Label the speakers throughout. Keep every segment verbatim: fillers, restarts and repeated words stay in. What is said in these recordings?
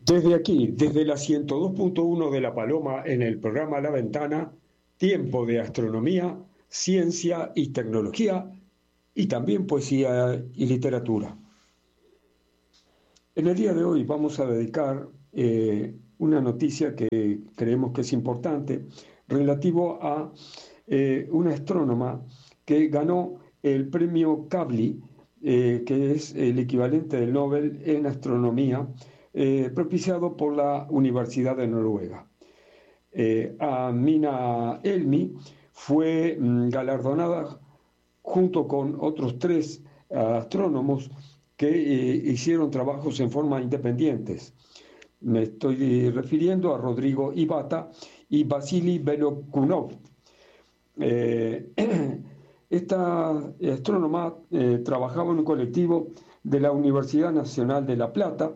Speaker 1: Desde aquí, desde la ciento dos punto uno de La Paloma, en el programa La Ventana, tiempo de astronomía, ciencia y tecnología, y también poesía y literatura. En el día de hoy vamos a dedicar eh, una noticia que creemos que es importante, relativo a eh, una astrónoma que ganó el premio Kavli, eh, que es el equivalente del Nobel en astronomía, eh, propiciado por la Universidad de Noruega. Eh, Amina Elmi fue mm, galardonada junto con otros tres astrónomos que eh, hicieron trabajos en forma independientes. Me estoy refiriendo a Rodrigo Ibata y Vasily Belokunov. Eh, esta astrónoma eh, trabajaba en un colectivo de la Universidad Nacional de La Plata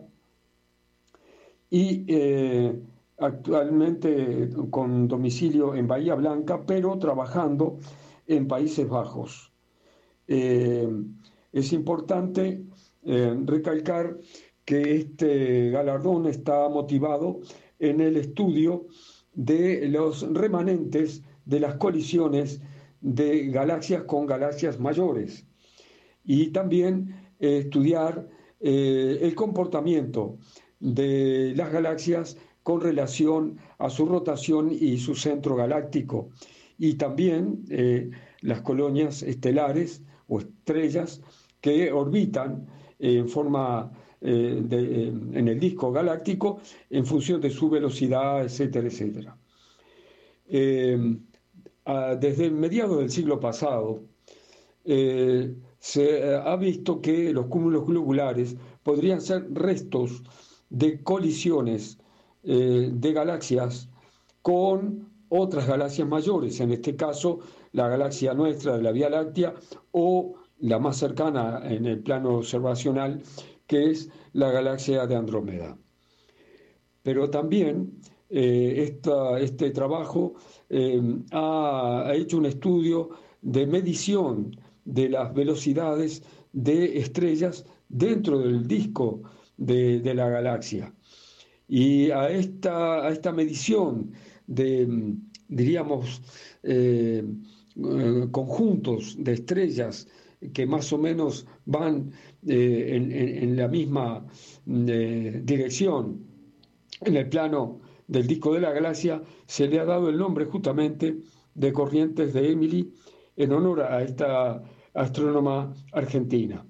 Speaker 1: y eh, actualmente con domicilio en Bahía Blanca, pero trabajando en Países Bajos. Eh, es importante eh, recalcar que este galardón está motivado en el estudio de los remanentes de las colisiones de galaxias con galaxias mayores y también eh, estudiar eh, el comportamiento de las galaxias con relación a su rotación y su centro galáctico, y también eh, las colonias estelares o estrellas que orbitan eh, en forma eh, de, eh, en el disco galáctico en función de su velocidad, etcétera, etcétera. Eh, a, desde mediados del siglo pasado, eh, se ha visto que los cúmulos globulares podrían ser restos de colisiones eh, de galaxias con otras galaxias mayores, en este caso la galaxia nuestra de la Vía Láctea o la más cercana en el plano observacional, que es la galaxia de Andrómeda. Pero también eh, esta, este trabajo eh, ha, ha hecho un estudio de medición de las velocidades de estrellas dentro del disco de, de la galaxia. Y a esta, a esta medición de, diríamos, eh, eh, conjuntos de estrellas que más o menos van eh, en, en, en la misma eh, dirección en el plano del disco de la galaxia, se le ha dado el nombre justamente de corrientes de Émile en honor a esta astrónoma argentina.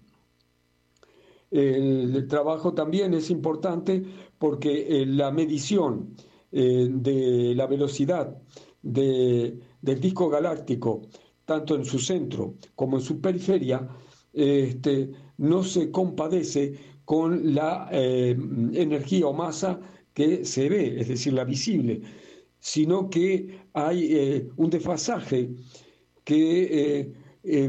Speaker 1: El trabajo también es importante porque la medición eh, de la velocidad de, del disco galáctico, tanto en su centro como en su periferia, este, no se compadece con la eh, energía o masa que se ve, es decir, la visible, sino que hay eh, un desfasaje que eh, eh,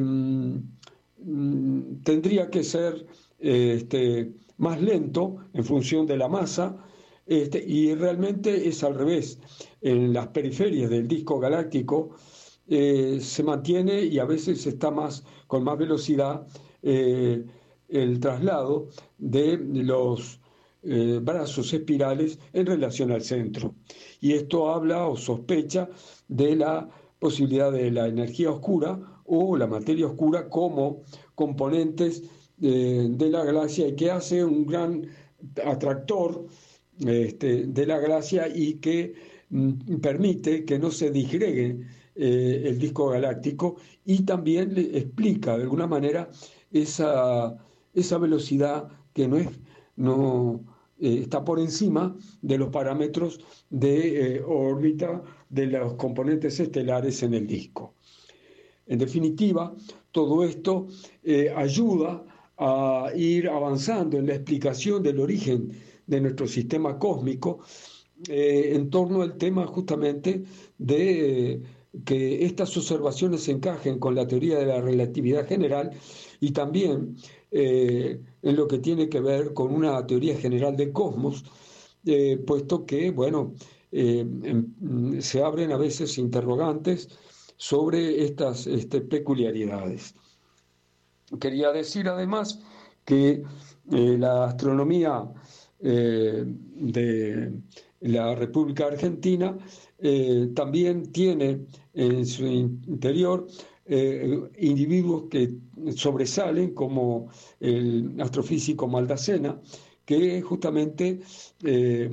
Speaker 1: tendría que ser eh, este, más lento en función de la masa, este, y realmente es al revés. En las periferias del disco galáctico eh, se mantiene y a veces está más, con más velocidad eh, el traslado de los eh, brazos espirales en relación al centro. Y esto habla o sospecha de la posibilidad de la energía oscura o la materia oscura como componentes eh, de la galaxia, y que hace un gran atractor este, de la galaxia y que mm, permite que no se disgregue eh, el disco galáctico, y también le explica de alguna manera esa, esa velocidad que no es, no, eh, está por encima de los parámetros de eh, órbita de los componentes estelares en el disco. En definitiva, todo esto eh, ayuda a ir avanzando en la explicación del origen de nuestro sistema cósmico eh, en torno al tema justamente de eh, que estas observaciones se encajen con la teoría de la relatividad general, y también eh, en lo que tiene que ver con una teoría general del cosmos, eh, puesto que, bueno, eh, em, se abren a veces interrogantes sobre estas este, peculiaridades. Quería decir además que eh, la astronomía eh, de la República Argentina, eh, también tiene en su interior eh, individuos que sobresalen, como el astrofísico Maldacena, que justamente eh,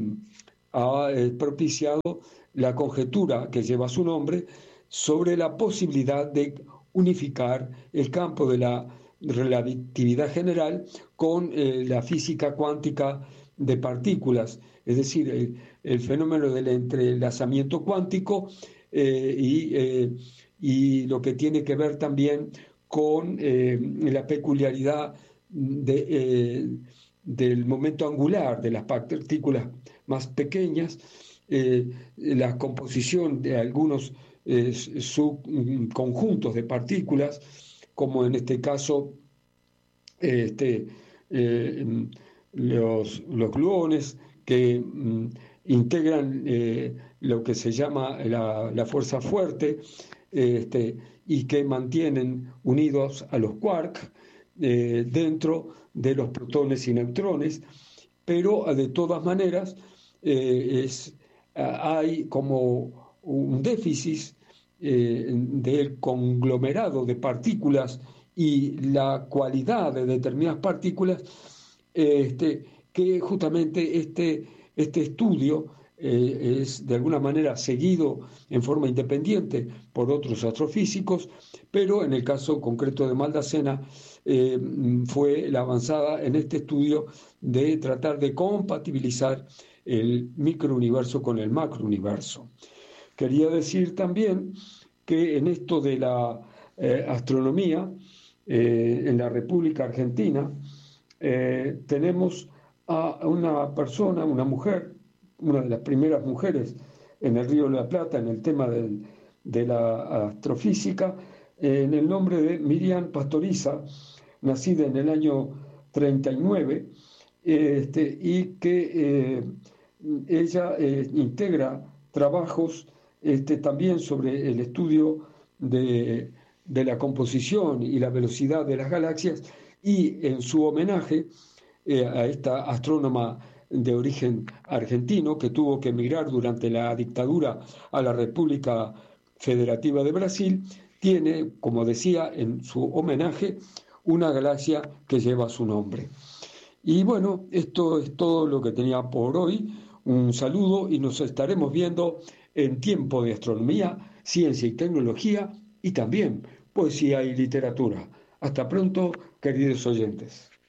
Speaker 1: ha eh, propiciado la conjetura que lleva su nombre sobre la posibilidad de unificar el campo de la relatividad general con eh, la física cuántica de partículas, es decir, el, el fenómeno del entrelazamiento cuántico eh, y, eh, y lo que tiene que ver también con eh, la peculiaridad de, eh, del momento angular de las partículas más pequeñas, eh, la composición de algunos eh, subconjuntos de partículas, como en este caso este, eh, los, los gluones, que mm, integran eh, lo que se llama la, la fuerza fuerte, este, y que mantienen unidos a los quarks eh, dentro de los protones y neutrones, pero de todas maneras eh, es, hay como un déficit eh, del conglomerado de partículas y la cualidad de determinadas partículas, eh, este, que justamente este, este estudio eh, es de alguna manera seguido en forma independiente por otros astrofísicos, pero en el caso concreto de Maldacena eh, fue la avanzada en este estudio de tratar de compatibilizar el microuniverso con el macrouniverso. Quería decir también que en esto de la eh, astronomía, eh, en la República Argentina, eh, tenemos a una persona, una mujer, una de las primeras mujeres en el Río de la Plata en el tema del, de la astrofísica, eh, en el nombre de Miriam Pastoriza, nacida en el año treinta y nueve, este, y que eh, ella eh, integra trabajos este, también sobre el estudio de, de la composición y la velocidad de las galaxias, y en su homenaje eh, a esta astrónoma de origen argentino que tuvo que emigrar durante la dictadura a la República Federativa de Brasil, tiene, como decía, en su homenaje una galaxia que lleva su nombre. Y bueno, esto es todo lo que tenía por hoy. Un saludo y nos estaremos viendo en Tiempo de Astronomía, Ciencia y Tecnología, y también Poesía y Literatura. Hasta pronto, queridos oyentes.